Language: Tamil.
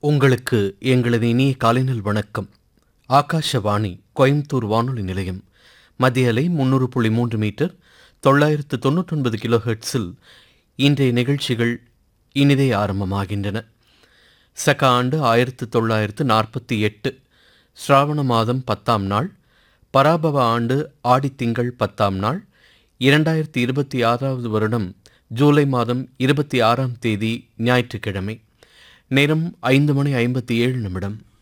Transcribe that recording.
உங்களுக்கு எங்களது இனிய காலைநல் வணக்கம். ஆகாஷவாணி கோயம்புத்தூர் வானொலி நிலையம். மத்திய அலை 300.3 மீட்டர் 999 கிலோ ஹெர்ட்ஸில் இன்றைய நிகழ்ச்சிகள் இனிதே ஆரம்பமாகின்றன. சக ஆண்டு 1948 ஸ்ராவண மாதம் 10ஆம் நாள், பராபவ ஆண்டு ஆடித்திங்கள் 10ஆம் நாள், 2026 வருடம் ஜூலை மாதம் 26ஆம் தேதி ஞாயிற்றுக்கிழமை. நேரம் 5:57.